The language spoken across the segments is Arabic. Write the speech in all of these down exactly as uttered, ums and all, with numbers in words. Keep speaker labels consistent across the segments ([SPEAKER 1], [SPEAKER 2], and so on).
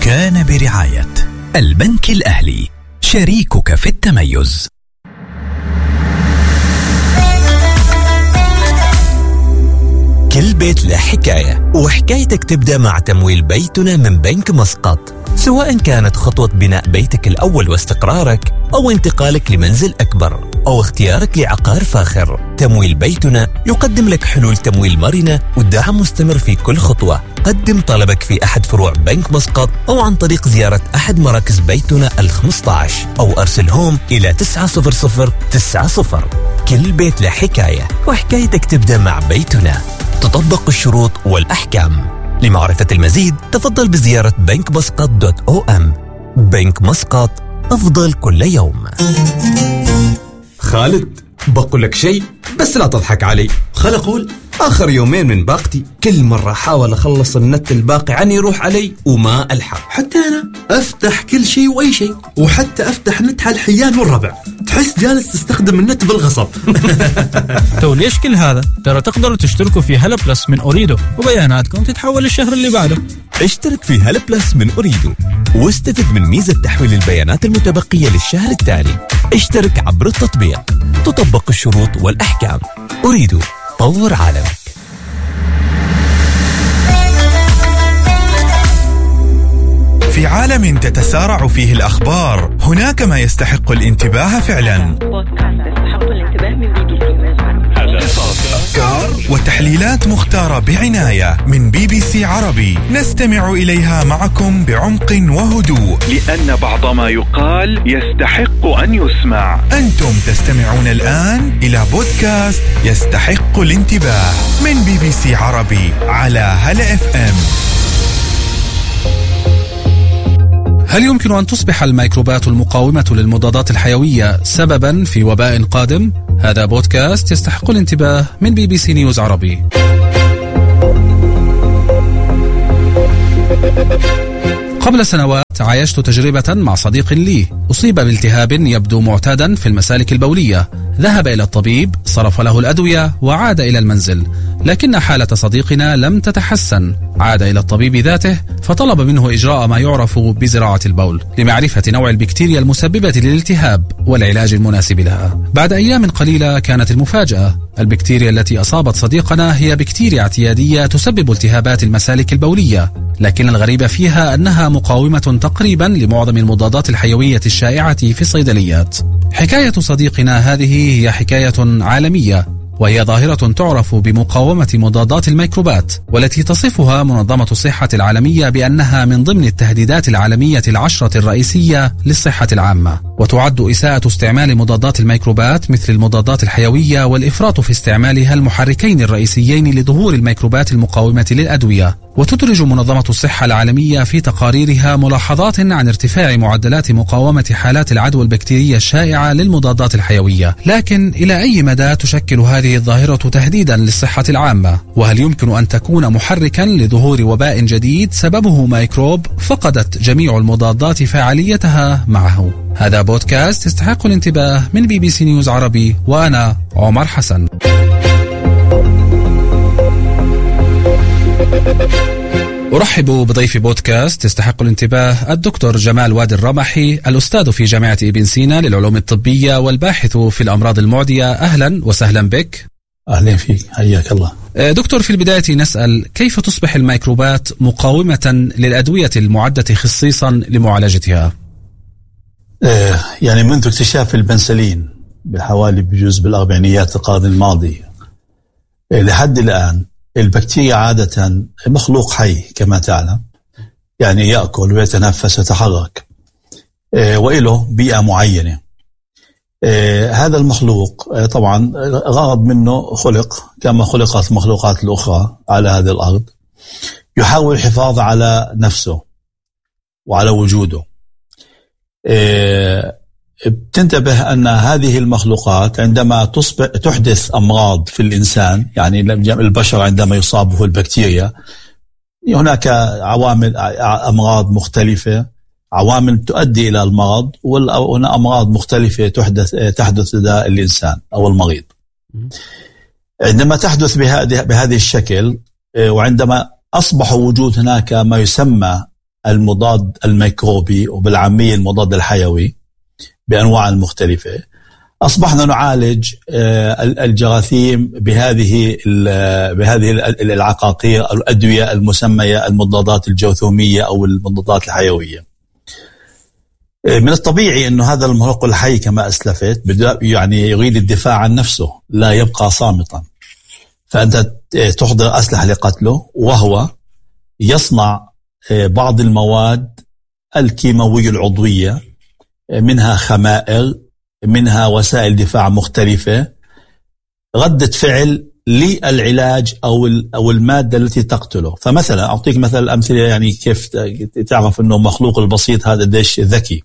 [SPEAKER 1] كان برعاية البنك الأهلي، شريكك في التميز. كل بيت له حكاية، وحكايتك تبدأ مع تمويل بيتنا من بنك مسقط. سواء كانت خطوة بناء بيتك الأول واستقرارك، أو انتقالك لمنزل أكبر، أو اختيارك لعقار فاخر، تمويل بيتنا يقدم لك حلول تمويل مرنة ودعم مستمر في كل خطوة. قدم طلبك في أحد فروع بنك مسقط، أو عن طريق زيارة أحد مراكز بيتنا الخمسة عشر، أو أرسلهم إلى تسعة صفر صفر تسعة صفر. كل بيت له حكاية، وحكايتك تبدأ مع بيتنا. تطبق الشروط والأحكام. لمعرفة المزيد تفضل بزيارة بنك مسقط دوت أو أم. بنك مسقط، أفضل كل يوم.
[SPEAKER 2] خالد، بقول لك شيء بس لا تضحك علي. خل أقول، آخر يومين من باقتي كل مرة أحاول أخلص النت الباقي عني يروح علي وما ألحق.
[SPEAKER 3] حتى أنا أفتح كل شيء وأي شيء، وحتى أفتح نت على الحيان والربع، تحس جالس تستخدم النت بالغصب.
[SPEAKER 4] تو ليش كل هذا؟ ترى تقدروا تشتركوا في هلا بلس من أوريدو، وبياناتكم تتحول للشهر اللي بعده.
[SPEAKER 1] اشترك في هلا بلس من أوريدو واستفد من ميزة تحويل البيانات المتبقية للشهر التالي. اشترك عبر التطبيق. تطبق الشروط والأحكام. أوريدو، طور عالمك.
[SPEAKER 5] في عالم تتسارع فيه الأخبار، هناك ما يستحق الانتباه فعلا. أفكار وتحليلات مختارة بعناية من بي بي سي عربي، نستمع إليها معكم بعمق وهدوء، لأن بعض ما يقال يستحق أن يسمع. أنتم تستمعون الآن إلى بودكاست يستحق الانتباه من بي بي سي عربي على هلا اف ام.
[SPEAKER 6] هل يمكن أن تصبح الميكروبات المقاومة للمضادات الحيوية سبباً في وباء قادم؟ هذا بودكاست يستحق الانتباه من بي بي سي نيوز عربي. قبل سنوات عايشت تجربة مع صديق لي أصيب بالتهاب يبدو معتادا في المسالك البولية. ذهب إلى الطبيب، صرف له الأدوية وعاد إلى المنزل، لكن حالة صديقنا لم تتحسن. عاد إلى الطبيب ذاته فطلب منه إجراء ما يعرف بزراعة البول لمعرفة نوع البكتيريا المسببة للالتهاب والعلاج المناسب لها. بعد أيام قليلة كانت المفاجأة. البكتيريا التي أصابت صديقنا هي بكتيريا اعتيادية تسبب التهابات المسالك البولية، لكن الغريب فيها أنها مقاومة تقريبا لمعظم المضادات الحيوية الشائعة في الصيدليات. حكاية صديقنا هذه هي حكاية عالمية، وهي ظاهرة تعرف بمقاومة مضادات الميكروبات، والتي تصفها منظمة الصحة العالمية بأنها من ضمن التهديدات العالمية العشرة الرئيسية للصحة العامة. وتعد إساءة استعمال مضادات الميكروبات مثل المضادات الحيوية والإفراط في استعمالها المحركين الرئيسيين لظهور الميكروبات المقاومة للأدوية. وتدرج منظمة الصحة العالمية في تقاريرها ملاحظات عن ارتفاع معدلات مقاومة حالات العدوى البكتيرية الشائعة للمضادات الحيوية. لكن إلى أي مدى تشكل هذه الظاهرة تهديدا للصحة العامة؟ وهل يمكن أن تكون محركا لظهور وباء جديد سببه ميكروب فقدت جميع المضادات فاعليتها معه؟ هذا بودكاست يستحق الانتباه من بي بي سي نيوز عربي، وأنا عمر حسن. أرحب بضيف بودكاست يستحق الانتباه الدكتور جمال وادي الرمحي، الأستاذ في جامعة ابن سينا للعلوم الطبية والباحث في الأمراض المعدية. أهلا وسهلا بك.
[SPEAKER 7] أهلا فيك، حياك الله.
[SPEAKER 6] دكتور، في البداية نسأل كيف تصبح الميكروبات مقاومة للأدوية المعدة خصيصا لمعالجتها؟
[SPEAKER 7] آه يعني منذ اكتشاف البنسلين بحوالي بجوز بالأربعينيات القرن الماضي آه لحد الآن البكتيريا عادة مخلوق حي كما تعلم، يعني يأكل ويتنفس ويتحرك آه وإله بيئة معينة. آه هذا المخلوق آه طبعا غرض منه خلق كما خلقت المخلوقات الأخرى على هذه الأرض، يحاول الحفاظ على نفسه وعلى وجوده. آه بتنتبه أن هذه المخلوقات عندما تصبح تحدث أمراض في الإنسان، يعني البشر عندما يصابه البكتيريا هناك عوامل أمراض مختلفة، عوامل تؤدي إلى المرض، وهنا أمراض مختلفة تحدث تحدث لدى الإنسان أو المريض. عندما تحدث بهذه بهذه الشكل، وعندما أصبح وجود هناك ما يسمى المضاد الميكروبي وبالعامية المضاد الحيوي بأنواع المختلفة، أصبحنا نعالج الجراثيم بهذه بهذه العقاقير أو الأدوية المسمية المضادات الجرثومية أو المضادات الحيوية. من الطبيعي أنه هذا المخلوق الحي كما أسلفت يعني يريد الدفاع عن نفسه، لا يبقى صامتا، فأنت تحضر أسلحة لقتله، وهو يصنع بعض المواد الكيماوية العضوية، منها خمائر، منها وسائل دفاع مختلفة، ردة فعل للعلاج أو أو المادة التي تقتله. فمثلا أعطيك مثلا الأمثلة، يعني كيف تعرف أنه مخلوق البسيط هذا قديش ذكي.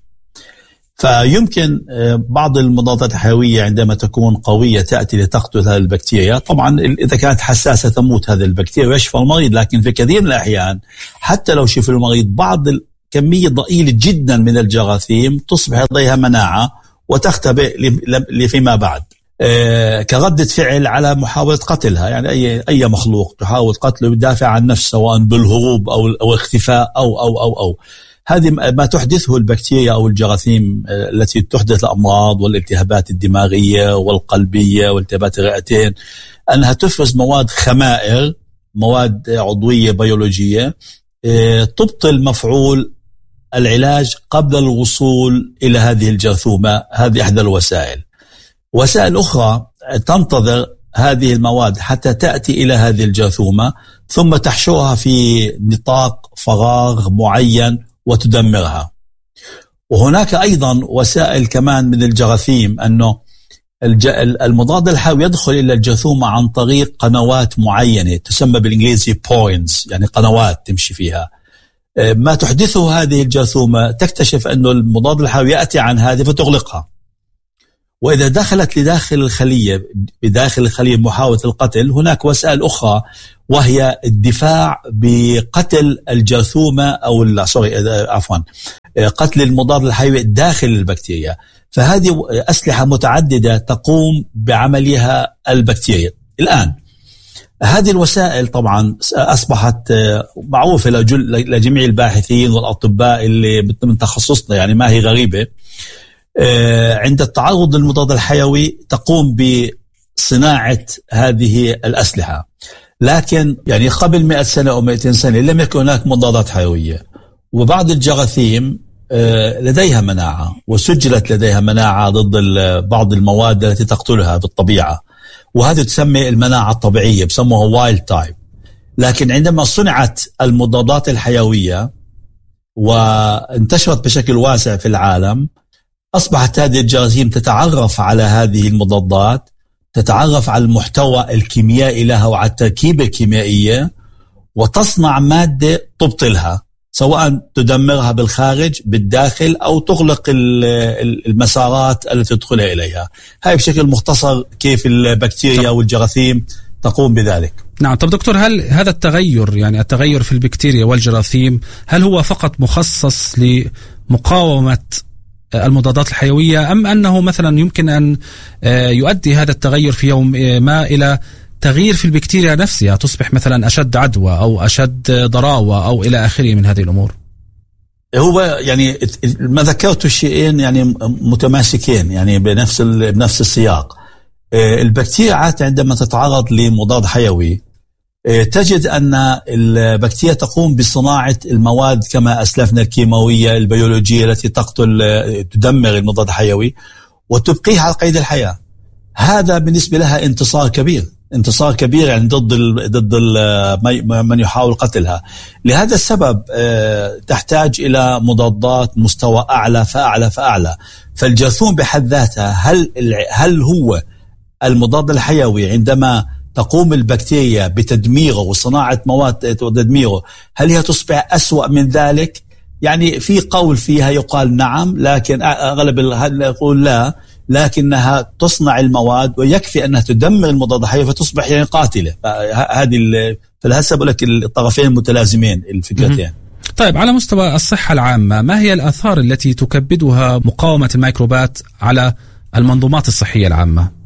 [SPEAKER 7] فيمكن بعض المضادات الحيوية عندما تكون قوية تأتي لتقتل هذه البكتيريا. طبعا إذا كانت حساسة تموت هذه البكتيريا ويشفى المريض، لكن في كثير من الأحيان حتى لو شفى المريض بعض كمية ضئيلة جدا من الجراثيم تصبح لديها مناعة وتختبئ لفيما بعد كردة فعل على محاولة قتلها. يعني أي أي مخلوق تحاول قتله يدافع عن نفسه، سواء بالهروب أو أو اختفاء أو أو أو أو هذه ما تحدثه البكتيريا أو الجراثيم التي تحدث الأمراض والالتهابات الدماغية والقلبية والالتهابات الرئتين، أنها تفرز مواد خمائر، مواد عضوية بيولوجية تبطل مفعول العلاج قبل الوصول إلى هذه الجرثومة. هذه إحدى الوسائل. وسائل أخرى تنتظر هذه المواد حتى تأتي إلى هذه الجرثومة، ثم تحشرها في نطاق فراغ معين وتدمرها. وهناك أيضا وسائل كمان من الجراثيم، أنه المضاد الحيوي يدخل إلى الجرثومة عن طريق قنوات معينة تسمى بالإنجليزي بوينتس، يعني قنوات تمشي فيها. ما تحدثه هذه الجرثومة تكتشف أنه المضاد الحيوي يأتي عن هذه فتغلقها، وإذا دخلت لداخل الخلية بداخل الخلية محاولة القتل، هناك وسائل أخرى وهي الدفاع بقتل الجرثومة أو سوري عفوا قتل المضاد الحيوي داخل البكتيريا. فهذه أسلحة متعددة تقوم بعملها البكتيريا. الآن هذه الوسائل طبعا أصبحت معروفة لجميع الباحثين والأطباء اللي من تخصصنا، يعني ما هي غريبة. عند التعرض للمضاد الحيوي تقوم بصناعة هذه الأسلحة، لكن يعني قبل مئة سنة أو مئتين سنة لم يكن هناك مضادات حيوية، وبعض الجراثيم لديها مناعة وسجلت لديها مناعة ضد بعض المواد التي تقتلها بالطبيعة، وهذه تسمى المناعة الطبيعية، بسموها وايلد تايب. لكن عندما صنعت المضادات الحيوية وانتشرت بشكل واسع في العالم، أصبحت هذه الجراثيم تتعرف على هذه المضادات، تتعرف على المحتوى الكيميائي لها وعلى التركيبة الكيميائية، وتصنع مادة تبطلها، سواء تدمرها بالخارج بالداخل أو تغلق المسارات التي تدخلها إليها. هاي بشكل مختصر كيف البكتيريا والجراثيم تقوم بذلك.
[SPEAKER 6] نعم. طب دكتور، هل هذا التغير يعني التغير في البكتيريا والجراثيم هل هو فقط مخصص لمقاومة المضادات الحيوية، أم أنه مثلا يمكن أن يؤدي هذا التغير في يوم ما إلى تغيير في البكتيريا نفسها، تصبح مثلا أشد عدوى أو أشد ضراوة أو إلى آخره من هذه الأمور؟
[SPEAKER 7] هو يعني ما ذكرت الشيئين يعني متماسكين، يعني بنفس بنفس السياق. البكتيريا عندما تتعرض لمضاد حيوي تجد أن البكتيريا تقوم بصناعة المواد كما أسلفنا الكيماوية البيولوجية التي تقتل تدمر المضاد الحيوي وتبقيه على قيد الحياة. هذا بالنسبة لها انتصار كبير، انتصار كبير يعني ضد ال ضد ال من يحاول قتلها. لهذا السبب تحتاج إلى مضادات مستوى أعلى فأعلى فأعلى. فالجرثوم بحد ذاتها هل هل هو المضاد الحيوي عندما تقوم البكتيريا بتدميره وصناعة مواد تدميره، هل هي تصبح أسوأ من ذلك؟ يعني في قول فيها يقال نعم، لكن أغلب يقول لا، لكنها تصنع المواد ويكفي أنها تدمر المضاد الحيوي فتصبح يعني قاتلة. هذه فلهذا بقول لك الطرفين متلازمين الفكرتين.
[SPEAKER 6] طيب، على مستوى الصحة العامة، ما هي الآثار التي تكبدها مقاومة الميكروبات على المنظومات الصحية العامة؟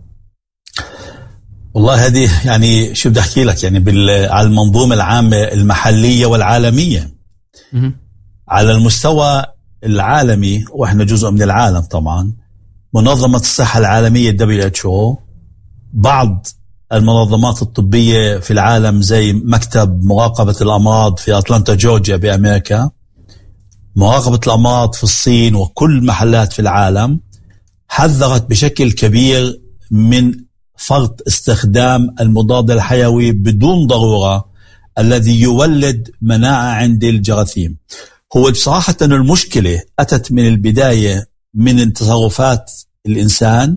[SPEAKER 7] والله هذه يعني شو بدي أحكي لك، يعني على المنظومة العامة المحلية والعالمية. على المستوى العالمي، وإحنا جزء من العالم طبعا، منظمة الصحة العالمية دبليو إتش أو، بعض المنظمات الطبية في العالم زي مكتب مراقبة الأمراض في أتلانتا جورجيا بأمريكا، مراقبة الأمراض في الصين، وكل محلات في العالم حذرت بشكل كبير من فرط استخدام المضاد الحيوي بدون ضرورة الذي يولد مناعة عند الجراثيم. هو بصراحة أن المشكلة أتت من البداية من تصرفات الإنسان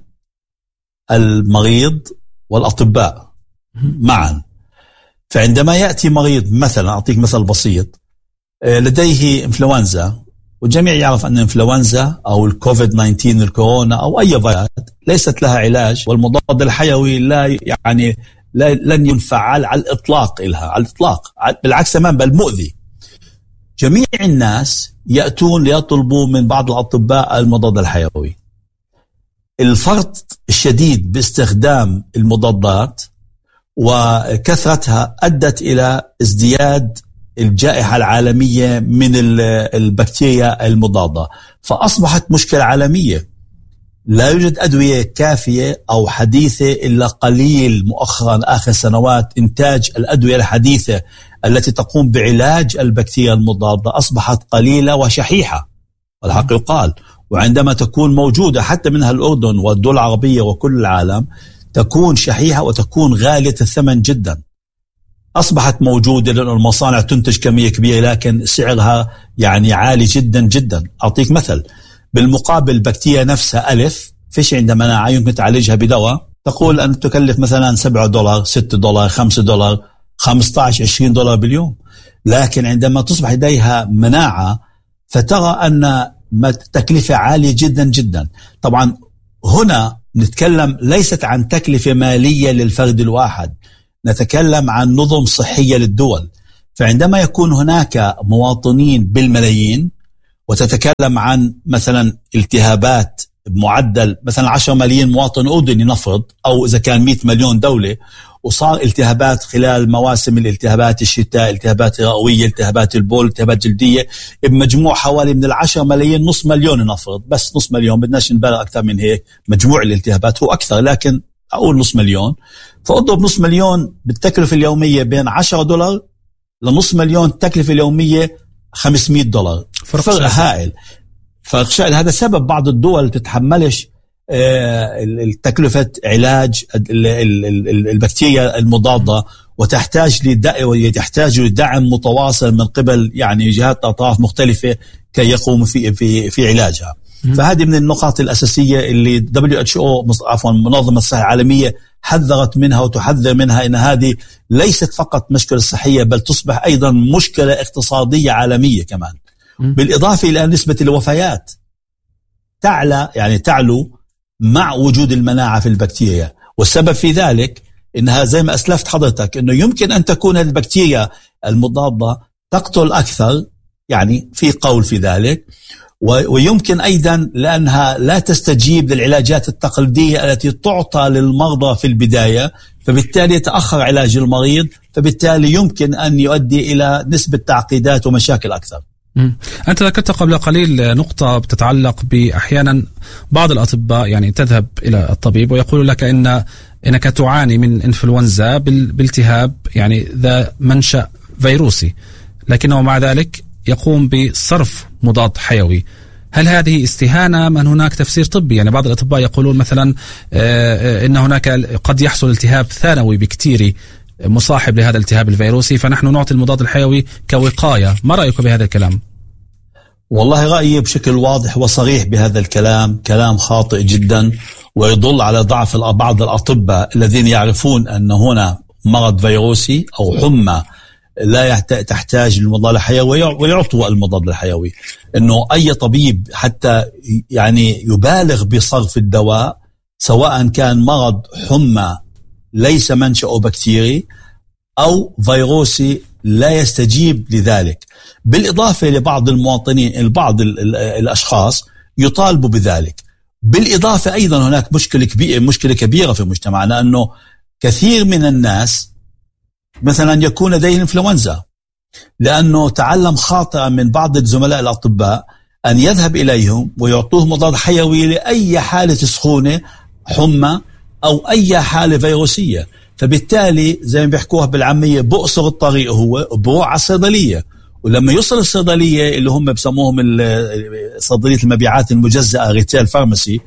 [SPEAKER 7] المريض والأطباء معا. فعندما يأتي مريض، مثلا أعطيك مثل بسيط، لديه إنفلونزا، والجميع يعرف أن الإنفلونزا أو الكوفيد تسعة عشر الكورونا أو أي فيروس ليست لها علاج، والمضاد الحيوي لا يعني لا لن ينفعل على الإطلاق إلها على الإطلاق، بالعكس تماما بل مؤذي. جميع الناس يأتون ليطلبوا من بعض الأطباء المضاد الحيوي. الفرط الشديد باستخدام المضادات وكثرتها أدت إلى ازدياد الجائحة العالمية من البكتيريا المضادة، فأصبحت مشكلة عالمية. لا يوجد أدوية كافية أو حديثة إلا قليل مؤخرا آخر سنوات. إنتاج الأدوية الحديثة التي تقوم بعلاج البكتيريا المضادة أصبحت قليلة وشحيحة والحق يقال، وعندما تكون موجودة حتى منها الأردن والدول العربية وكل العالم تكون شحيحة وتكون غالية الثمن جدا. أصبحت موجودة لأن المصانع تنتج كمية كبيرة لكن سعرها يعني عالي جدا جدا. أعطيك مثل، بالمقابل البكتيريا نفسها ألف فيش عندها مناعة يمكن تعالجها بدواء، تقول أن تكلف مثلا سبعة دولار ستة دولار خمسة دولار خمسة عشر عشرين دولار باليوم، لكن عندما تصبح لديها مناعة فترى أن تكلفة عالية جدا جدا. طبعا هنا نتكلم ليست عن تكلفة مالية للفرد الواحد، نتكلم عن نظم صحية للدول. فعندما يكون هناك مواطنين بالملايين وتتكلم عن مثلا التهابات بمعدل مثلا عشرة ملايين مواطن أردني نفرض، أو إذا كان مئة مليون دولة، وصار التهابات خلال مواسم الالتهابات الشتاء، التهابات الرئوية، التهابات البول، التهابات جلدية، بمجموع حوالي من العشرة ملايين نص مليون نفرض، بس نص مليون بدناش نبالغ أكثر من هيك، مجموع الالتهابات هو أكثر لكن أقول نص مليون. فأضرب نص مليون بالتكلفة اليومية بين عشرة دولار لنص مليون التكلفة اليومية خمسمئة دولار، فرق هائل. فرق شائل. هذا سبب بعض الدول تتحملش التكلفة علاج البكتيريا المضادة وتحتاج لتحتاج لدعم متواصل من قبل يعني جهات أطراف مختلفة كي يقوم في في في علاجها. فهذه من النقاط الأساسية اللي دبليو إتش أو عفوا منظمة الصحة العالمية حذرت منها وتحذر منها، إن هذه ليست فقط مشكلة صحية بل تصبح أيضا مشكلة اقتصادية عالمية كمان. بالإضافة إلى نسبة الوفيات تعلى يعني تعلو مع وجود المناعة في البكتيريا، والسبب في ذلك إنها زي ما أسلفت حضرتك إنه يمكن أن تكون البكتيريا المضادة تقتل أكثر، يعني في قول في ذلك، ويمكن أيضا لأنها لا تستجيب للعلاجات التقليدية التي تعطى للمرضى في البداية، فبالتالي يتأخر علاج المريض، فبالتالي يمكن أن يؤدي إلى نسبة تعقيدات ومشاكل أكثر.
[SPEAKER 6] أنت ذكرت قبل قليل نقطة بتتعلق بأحيانا بعض الأطباء يعني تذهب إلى الطبيب ويقول لك إن إنك تعاني من إنفلونزا بالالتهاب يعني ذا منشأ فيروسي، لكنه مع ذلك يقوم بصرف مضاد حيوي. هل هذه استهانة من هناك تفسير طبي؟ يعني بعض الأطباء يقولون مثلا إن هناك قد يحصل التهاب ثانوي بكتيري مصاحب لهذا الالتهاب الفيروسي، فنحن نعطي المضاد الحيوي كوقاية. ما رأيك بهذا الكلام؟
[SPEAKER 7] والله رأيي بشكل واضح وصريح بهذا الكلام كلام خاطئ جدا، ويدل على ضعف بعض الأطباء الذين يعرفون أن هنا مرض فيروسي أو حمى لا تحتاج للمضاد الحيوي ويعطوا المضاد الحيوي. إنه أي طبيب حتى يعني يبالغ بصرف الدواء سواء كان مرض حمى ليس منشأه بكتيري أو فيروسي لا يستجيب لذلك. بالإضافة لبعض المواطنين البعض الأشخاص يطالبوا بذلك. بالإضافة أيضا هناك مشكلة كبيرة مشكلة كبيرة في مجتمعنا، أنه كثير من الناس مثلا يكون لديه إنفلونزا لأنه تعلم خاطئا من بعض الزملاء الأطباء أن يذهب إليهم ويعطوه مضاد حيوي لأي حالة سخونة، حمى، أو أي حالة فيروسية. فبالتالي زي ما بيحكوها بالعامية بؤصر الطريق هو بروح على الصيدلية، ولما يوصل الصيدلية اللي هم بسموهم صيدلية المبيعات المجزأة ريتيل فارماسي،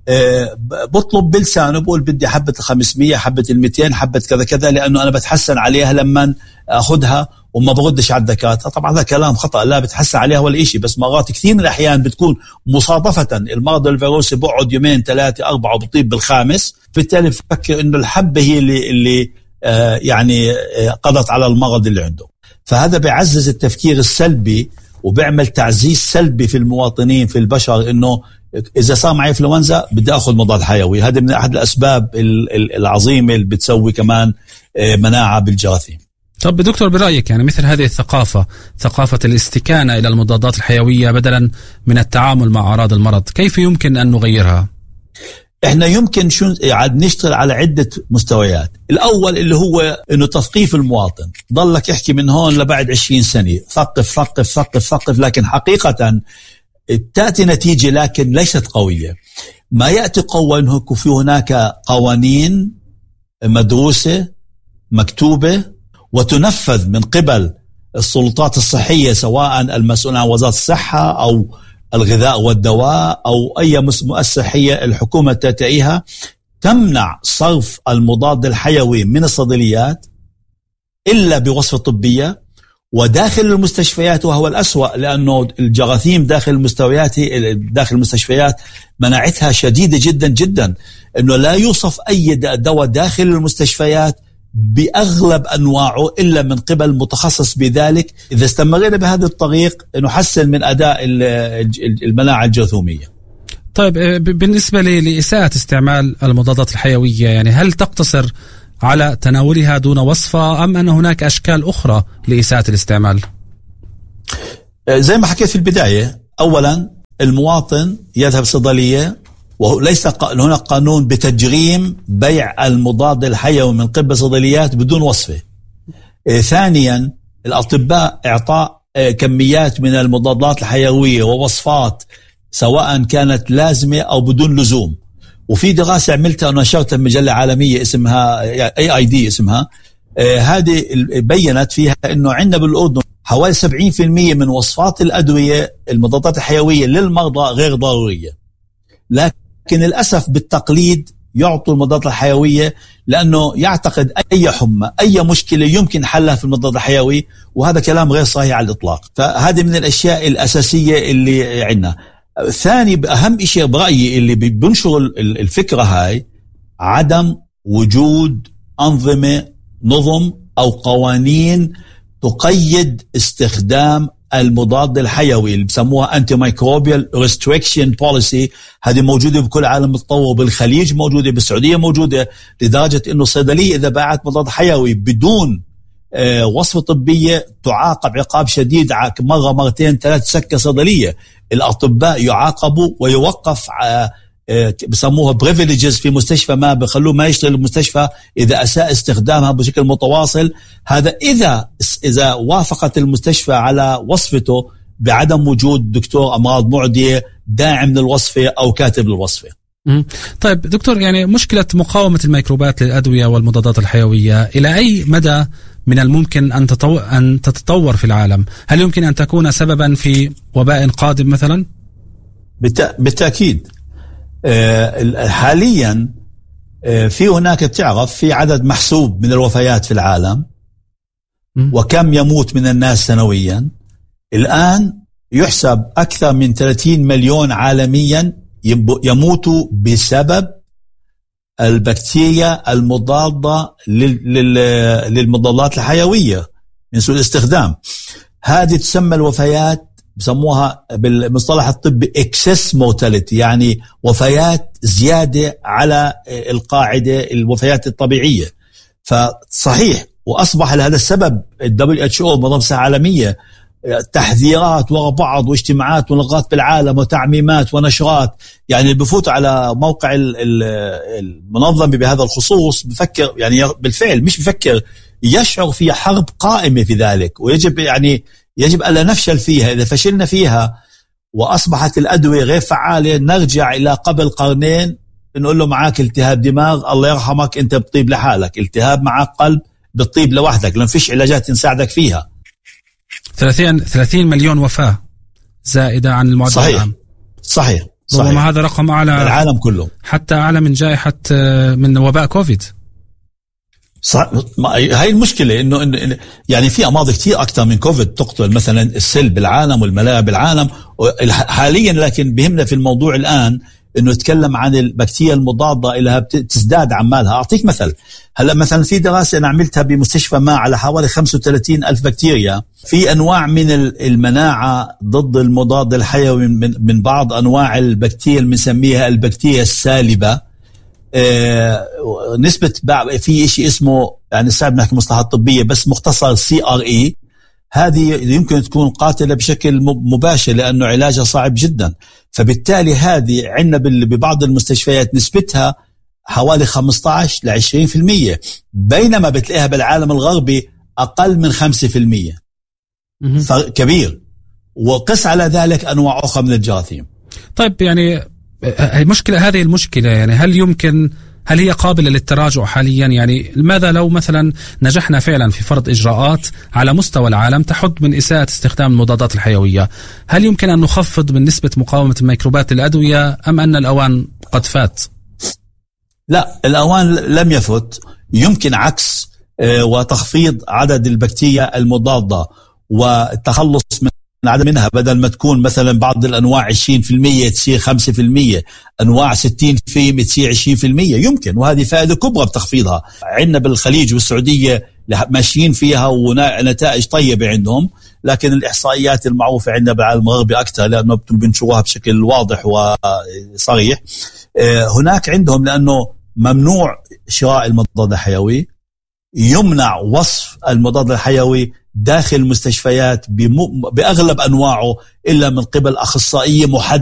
[SPEAKER 7] بطلب بلسانه بقول بدي حبة الخمسمية، حبة الميتين، حبة كذا كذا، لأنه أنا بتحسن عليها لما أخذها وما بردش على الدكاترة. طبعا هذا كلام خطأ، لا بتحسن عليها ولا إشي، بس مرات كثير من الأحيان بتكون مصادفة المرض الفيروسي بقعد يومين ثلاثة أربعة وبطيب بالخامس، بالتالي بفكر إنه الحبة هي اللي, اللي آه يعني آه قضت على المرض اللي عنده. فهذا بيعزز التفكير السلبي وبيعمل تعزيز سلبي في المواطنين في البشر، إنه إذا صار معي إنفلونزا بدي أخذ مضاد حيوي. هذا من أحد الأسباب العظيمة اللي بتسوي كمان مناعة بالجراثيم.
[SPEAKER 6] طب دكتور، برأيك يعني مثل هذه الثقافة، ثقافة الاستكانة إلى المضادات الحيوية بدلا من التعامل مع أعراض المرض، كيف يمكن أن نغيرها؟
[SPEAKER 7] إحنا يمكن شو يعني نشتغل على عدة مستويات. الأول اللي هو إنه تثقيف المواطن، ضلك يحكي من هون لبعد عشرين سنة ثقف ثقف ثقف ثقف، لكن حقيقة تأتي نتيجة لكن ليست قوية. ما يأتي قوة إنه في هناك قوانين مدروسة مكتوبة وتنفذ من قبل السلطات الصحية، سواء المسؤول عن وزارة الصحة أو الغذاء والدواء أو أي مؤسسة صحية الحكومة تتعيها، تمنع صرف المضاد الحيوي من الصيدليات إلا بوصفة طبية وداخل المستشفيات، وهو الأسوأ لأنه الجراثيم داخل المستويات داخل المستشفيات مناعتها شديدة جدا جدا، إنه لا يوصف أي دواء داخل المستشفيات بأغلب أنواعه إلا من قبل متخصص بذلك. إذا استمرنا بهذا الطريق نحسن من أداء المناعة الجرثومية.
[SPEAKER 6] طيب بالنسبة لإساءة استعمال المضادات الحيوية، يعني هل تقتصر على تناولها دون وصفة أم أن هناك أشكال أخرى لإساءة الاستعمال؟
[SPEAKER 7] زي ما حكيت في البداية، أولا المواطن يذهب صيدلية وليس هناك قانون بتجريم بيع المضاد الحيوي من قبل صيدليات بدون وصفة. ثانيا الأطباء إعطاء كميات من المضادات الحيوية ووصفات سواء كانت لازمة أو بدون لزوم. وفي دراسة عملتها ونشرتها بمجلة عالمية اسمها اي اي دي اسمها، آه هذه بينت فيها انه عندنا بالاردن حوالي سبعين بالمئة من وصفات الادوية المضادات الحيوية للمرضى غير ضرورية، لكن للاسف بالتقليد يعطوا المضادات الحيوية لانه يعتقد اي حمى اي مشكلة يمكن حلها في المضاد الحيوي، وهذا كلام غير صحيح على الاطلاق. فهذه من الاشياء الاساسية اللي عندنا. ثاني أهم شيء برأيي اللي بينشر الفكرة هاي عدم وجود أنظمة نظم أو قوانين تقيد استخدام المضاد الحيوي اللي بسموها Antimicrobial Restriction Policy. هذه موجودة بكل عالم المتطور، بالخليج موجودة، بالسعودية موجودة، لدرجة إنه الصيدلية إذا باعت مضاد حيوي بدون وصفة طبية تعاقب عقاب شديد، مرة مرتين ثلاث سكة صيدلية. الأطباء يعاقبوا ويوقف بسموها بريفيليجز في مستشفى ما، بخلوه ما يشتغل المستشفى إذا أساء استخدامها بشكل متواصل. هذا إذا إذا وافقت المستشفى على وصفته بعدم وجود دكتور أمراض معدية داعم للوصفة أو كاتب للوصفة.
[SPEAKER 6] طيب دكتور، يعني مشكلة مقاومة الميكروبات للأدوية والمضادات الحيوية إلى أي مدى من الممكن أن أن تتطور في العالم؟ هل يمكن أن تكون سببا في وباء قادم مثلا؟
[SPEAKER 7] بالتأكيد. حاليا في هناك بتعرف في عدد محسوب من الوفيات في العالم وكم يموت من الناس سنويا. الآن يحسب أكثر من ثلاثين مليون عالميا يموتوا بسبب البكتيريا المضادة للمضادات الحيوية من سوء الاستخدام. هذه تسمى الوفيات بسموها بالمصطلح الطبي excess mortality، يعني وفيات زيادة على القاعدة الوفيات الطبيعية. فصحيح، وأصبح لهذا السبب ال دبليو إتش أو منظمة الصحة العالمية تحذيرات وراء بعض واجتماعات ولقاءات بالعالم وتعميمات ونشرات. يعني اللي بفوت على موقع المنظمة بهذا الخصوص بفكر يعني بالفعل مش بفكر يشعر في حرب قائمة في ذلك، ويجب يعني يجب ألا نفشل فيها. إذا فشلنا فيها وأصبحت الأدوية غير فعالة نرجع إلى قبل قرنين نقول له معاك التهاب دماغ الله يرحمك أنت بطيب لحالك، التهاب معك قلب بتطيب لوحدك لأن فيش علاجات نساعدك فيها.
[SPEAKER 6] ثلاثين ثلاثين مليون وفاة زائدة عن المعدل
[SPEAKER 7] صحيح.
[SPEAKER 6] العام.
[SPEAKER 7] صحيح
[SPEAKER 6] ربما هذا رقم أعلى
[SPEAKER 7] العالم كله،
[SPEAKER 6] حتى أعلى من جائحة من وباء كوفيد.
[SPEAKER 7] صح. هاي المشكلة إنه إنه يعني في أمراض كتير أكثر من كوفيد تقتل، مثلا السل بالعالم والملاعب بالعالم حاليا، لكن بهمنا في الموضوع الآن إنه نتكلم عن البكتيريا المضادة إلها تزداد عمالها. أعطيك مثل، هلا مثلا في دراسة أنا عملتها بمستشفى ما على حوالي خمسة وثلاثين ألف بكتيريا، في أنواع من المناعة ضد المضاد الحيوي من, من بعض أنواع البكتيريا اللي بنسميها البكتيريا السالبة. آه نسبة في شيء اسمه يعني صعب نحكي مصطلحات طبية بس مختصر سي آر إي، هذه يمكن تكون قاتلة بشكل مباشر لأنه علاجها صعب جدا. فبالتالي هذه عندنا ببعض المستشفيات نسبتها حوالي خمسة عشر إلى عشرين بالمئة، بينما بتلاقيها بالعالم الغربي أقل من خمسة بالمئة. فرق كبير. وقس على ذلك أنواع أخرى من الجراثيم.
[SPEAKER 6] طيب يعني المشكلة هذه المشكلة يعني هل يمكن هل هي قابلة للتراجع حاليا؟ يعني لماذا لو مثلا نجحنا فعلا في فرض إجراءات على مستوى العالم تحد من إساءة استخدام المضادات الحيوية، هل يمكن أن نخفض من نسبة مقاومة الميكروبات للأدوية أم أن الأوان قد فات؟
[SPEAKER 7] لا، الأوان لم يفت. يمكن عكس وتخفيض عدد البكتيريا المضادة والتخلص من عدد منها، بدل ما تكون مثلا بعض الأنواع عشرين بالمئة تصير خمسة بالمئة، أنواع ستين بالمئة تصير عشرين بالمئة. يمكن، وهذه فائدة كبرى بتخفيضها. عندنا بالخليج والسعودية ماشيين فيها ونتائج طيبة عندهم، لكن الإحصائيات المعروفة عندنا بالعالم الغربي أكثر لأنه بنشوفها بشكل واضح وصريح. هناك عندهم لأنه ممنوع شراء المضاد الحيوي، يمنع وصف المضاد الحيوي داخل المستشفيات بأغلب أنواعه إلا من قبل أخصائية محددة